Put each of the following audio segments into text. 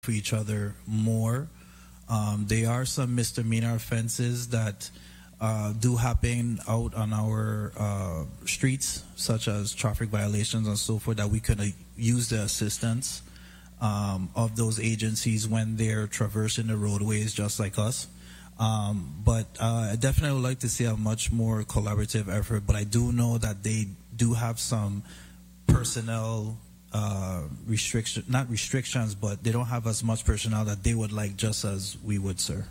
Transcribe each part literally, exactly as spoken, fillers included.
for each other more. Um, there are some misdemeanor offenses that uh, do happen out on our uh, streets, such as traffic violations and so forth, that we could uh, use the assistance um, of those agencies when they're traversing the roadways just like us. Um, but uh, I definitely would like to see a much more collaborative effort, but I do know that they do have some personnel uh, restriction, not restrictions, but they don't have as much personnel that they would like, just as we would, sir.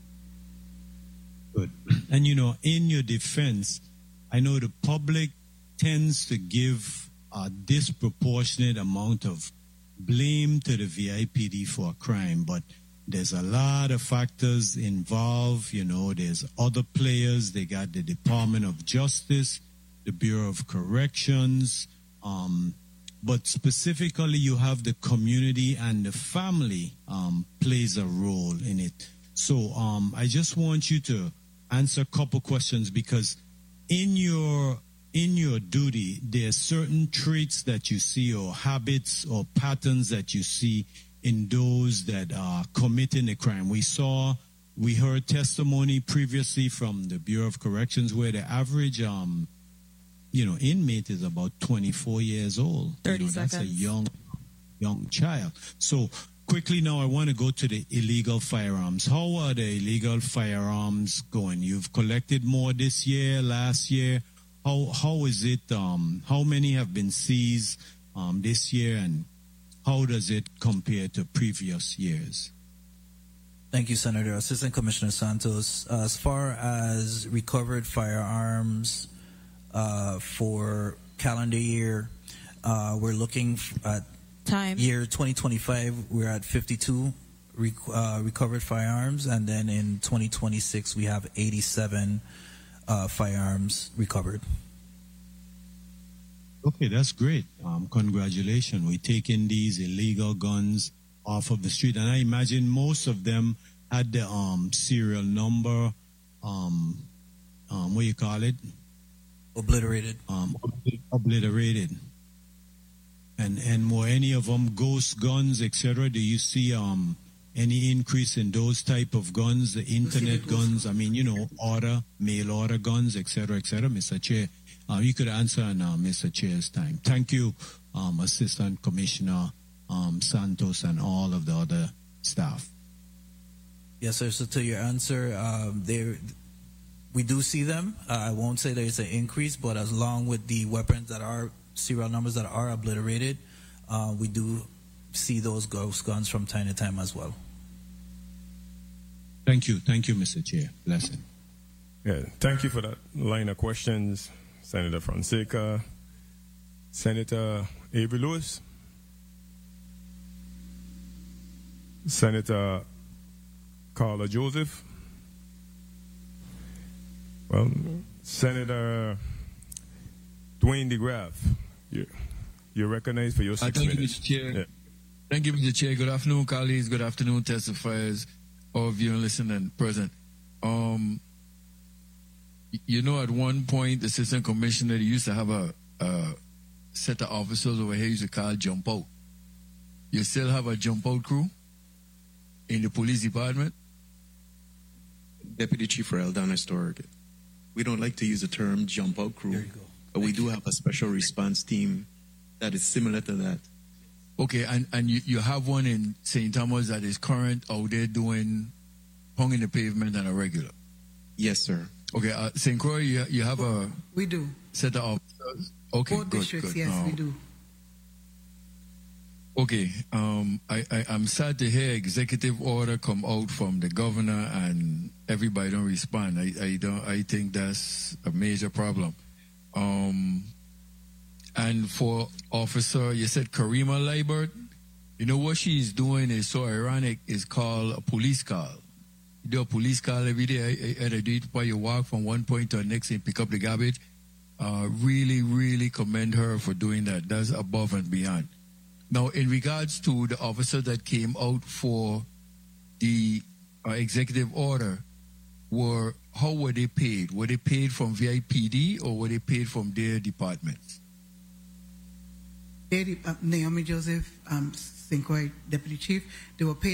Good. And, you know, in your defense, I know the public tends to give a disproportionate amount of blame to the V I P D for a crime, but there's a lot of factors involved. You know, there's other players. They got the Department of Justice, the Bureau of Corrections, um, but specifically you have the community, and the family um, plays a role in it. So um, I just want you to answer a couple questions, because in your in your duty, there are certain traits that you see, or habits or patterns that you see in those that are committing a crime. We saw, we heard testimony previously from the Bureau of Corrections where the average, um, you know, inmate is about twenty-four years old. thirty you know, seconds. That's a young, young child. So quickly now, I want to go to the illegal firearms. How are the illegal firearms going? You've collected more this year, last year. How how is it? Um, how many have been seized um, this year, and how does it compare to previous years? Thank you, Senator. Assistant Commissioner Santos. Uh, as far as recovered firearms uh, for calendar year, uh, we're looking at Time. year twenty twenty-five, we're at fifty-two rec uh, recovered firearms, and then in twenty twenty-six, we have eighty-seven uh, firearms recovered. Okay, that's great. Um, congratulations. We're taking these illegal guns off of the street, and I imagine most of them had the um, serial number, um, um, what do you call it? Obliterated. Um, obliterated. And and were any of them ghost guns, et cetera? Do you see um, any increase in those type of guns, the internet guns? I mean, you know, order, mail order guns, et cetera, et cetera, Mister Chair. Uh, you could answer in uh, Mister Chair's time. Thank you, um, Assistant Commissioner um, Santos and all of the other staff. Yes, sir. So to your answer, um, there, we do see them. Uh, I won't say there's an increase, but as long with the weapons that are serial numbers that are obliterated, uh, we do see those ghost guns from time to time as well. Thank you. Thank you, Mister Chair. Blessing. Yeah, thank you for that line of questions, Senator Fonseca. Senator Avery Lewis. Senator Carla Joseph. Well, Senator Dwayne DeGraff, you, you're recognized for your six uh, thank minutes. you, Mister Chair. Yeah. Thank you, Mister Chair. Good afternoon, colleagues. Good afternoon, testifiers, all viewing, listening, and present. Um, you know, at one point, the Assistant Commissioner used to have a, a set of officers over here used to call jump out. You still have a jump out crew in the police department? Deputy Chief Rael Danestor. We don't like to use the term jump out crew, but we do have a special response team that is similar to that. Okay, and, and you, you have one in Saint Thomas that is current out there doing hung in the pavement and a regular? Yes, sir. Okay, uh, Saint Croix, you, you have a we do set of officers. Okay, both good, districts. good. Yes, um, we do. Okay, um, I, I, I'm sad to hear executive order come out from the governor and everybody don't respond. I, I don't. I think that's a major problem. Um, and for officer, you said Karima Liebert. You know what she's doing is so ironic. It's called a police call. You do a police call every day. I, I, I do it while you walk from one point to the next and pick up the garbage. Uh, really, really commend her for doing that. That's above and beyond. Now, in regards to the officer that came out for the uh, executive order, were how were they paid? Were they paid from V I P D or were they paid from their departments? They, uh, Naomi Joseph, um, Saint Croix Deputy Chief. They were paid